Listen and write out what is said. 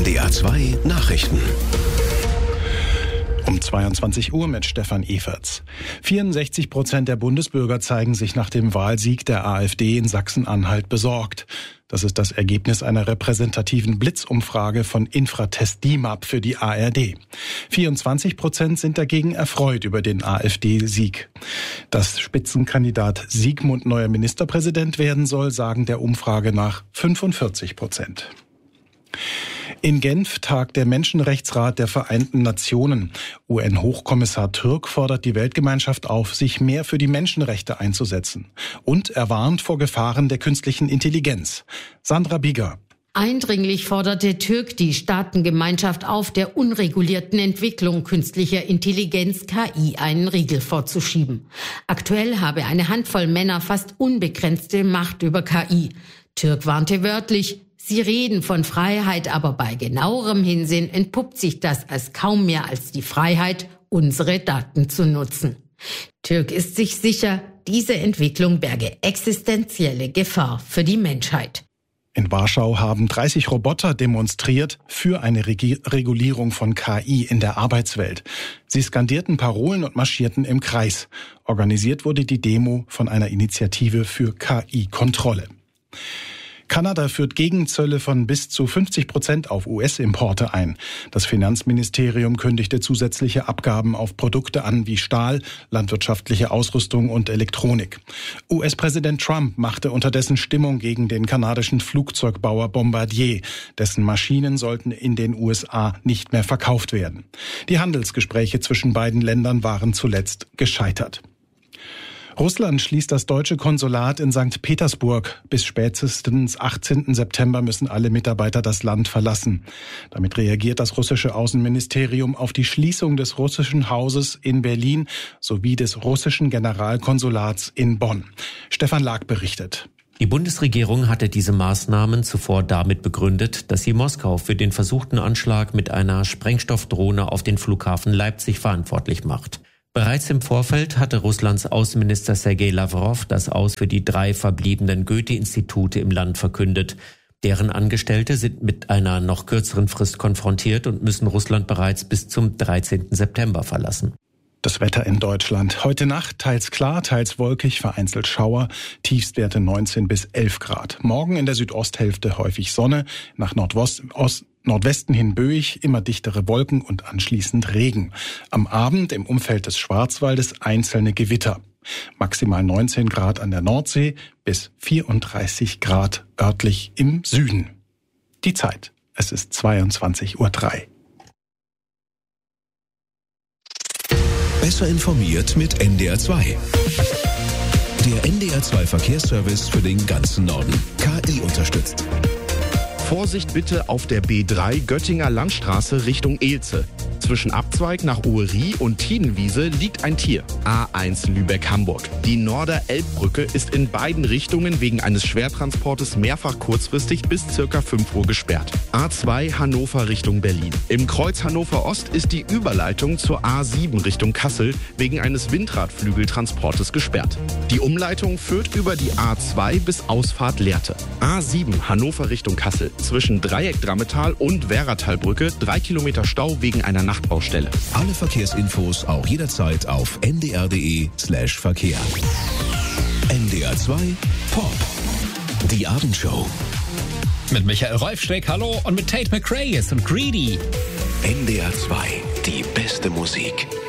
NDR 2 Nachrichten. Um 22 Uhr mit Stefan Everts. 64% der Bundesbürger zeigen sich nach dem Wahlsieg der AfD in Sachsen-Anhalt besorgt. Das ist das Ergebnis einer repräsentativen Blitzumfrage von Infratest DIMAP für die ARD. 24% sind dagegen erfreut über den AfD-Sieg. Dass Spitzenkandidat Sigmund neuer Ministerpräsident werden soll, sagen der Umfrage nach 45%. In Genf tagt der Menschenrechtsrat der Vereinten Nationen. UN-Hochkommissar Türk fordert die Weltgemeinschaft auf, sich mehr für die Menschenrechte einzusetzen. Und er warnt vor Gefahren der künstlichen Intelligenz. Sandra Bieger. Eindringlich forderte Türk die Staatengemeinschaft auf, der unregulierten Entwicklung künstlicher Intelligenz KI einen Riegel vorzuschieben. Aktuell habe eine Handvoll Männer fast unbegrenzte Macht über KI. Türk warnte wörtlich: Sie reden von Freiheit, aber bei genauerem Hinsehen entpuppt sich das als kaum mehr als die Freiheit, unsere Daten zu nutzen. Türk ist sich sicher, diese Entwicklung berge existenzielle Gefahr für die Menschheit. In Warschau haben 30 Roboter demonstriert für eine Regulierung von KI in der Arbeitswelt. Sie skandierten Parolen und marschierten im Kreis. Organisiert wurde die Demo von einer Initiative für KI-Kontrolle. Kanada führt Gegenzölle von bis zu 50% auf US-Importe ein. Das Finanzministerium kündigte zusätzliche Abgaben auf Produkte an wie Stahl, landwirtschaftliche Ausrüstung und Elektronik. US-Präsident Trump machte unterdessen Stimmung gegen den kanadischen Flugzeugbauer Bombardier. Dessen Maschinen sollten in den USA nicht mehr verkauft werden. Die Handelsgespräche zwischen beiden Ländern waren zuletzt gescheitert. Russland schließt das deutsche Konsulat in St. Petersburg. Bis spätestens 18. September müssen alle Mitarbeiter das Land verlassen. Damit reagiert das russische Außenministerium auf die Schließung des russischen Hauses in Berlin sowie des russischen Generalkonsulats in Bonn. Stefan Lag berichtet. Die Bundesregierung hatte diese Maßnahmen zuvor damit begründet, dass sie Moskau für den versuchten Anschlag mit einer Sprengstoffdrohne auf den Flughafen Leipzig verantwortlich macht. Bereits im Vorfeld hatte Russlands Außenminister Sergei Lavrov das Aus für die 3 verbliebenen Goethe-Institute im Land verkündet. Deren Angestellte sind mit einer noch kürzeren Frist konfrontiert und müssen Russland bereits bis zum 13. September verlassen. Das Wetter in Deutschland. Heute Nacht teils klar, teils wolkig, vereinzelt Schauer, Tiefstwerte 19 bis 11 Grad. Morgen in der Südosthälfte häufig Sonne, nach Nordwesten hin böig, immer dichtere Wolken und anschließend Regen. Am Abend im Umfeld des Schwarzwaldes einzelne Gewitter. Maximal 19 Grad an der Nordsee bis 34 Grad örtlich im Süden. Die Zeit. Es ist 22:03 Uhr. Besser informiert mit NDR 2. Der NDR 2 Verkehrsservice für den ganzen Norden. KI unterstützt. Vorsicht bitte auf der B3 Göttinger Landstraße Richtung Elze. Zwischen Abzweig nach Oherie und Tienenwiese liegt ein Tier. A1 Lübeck-Hamburg. Die Norder-Elbbrücke ist in beiden Richtungen wegen eines Schwertransportes mehrfach kurzfristig bis ca. 5 Uhr gesperrt. A2 Hannover Richtung Berlin. Im Kreuz Hannover Ost ist die Überleitung zur A7 Richtung Kassel wegen eines Windradflügeltransportes gesperrt. Die Umleitung führt über die A2 bis Ausfahrt Lehrte. A7 Hannover Richtung Kassel. Zwischen Dreieck Drammetal und Werratalbrücke 3 Kilometer Stau wegen einer Nachtbaustelle. Alle Verkehrsinfos auch jederzeit auf ndr.de/Verkehr. NDR 2 Pop. Die Abendshow. Mit Michael Rolfschreck, hallo, und mit Tate McRae und Greedy. NDR 2, die beste Musik.